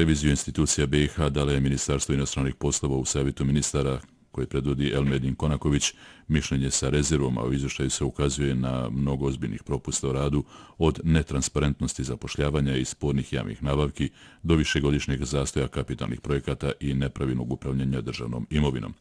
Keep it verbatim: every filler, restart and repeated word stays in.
reviziju institucija B i H dala je Ministarstvo inostranih poslova u savjetu ministara koje predvodi Elmedin Konaković mišljenje sa rezervom, a u izvještaju se ukazuje na mnogo ozbiljnih propusta u radu od netransparentnosti zapošljavanja i spornih javnih nabavki do višegodišnjeg zastoja kapitalnih projekata i nepravilnog upravljanja državnom imovinom.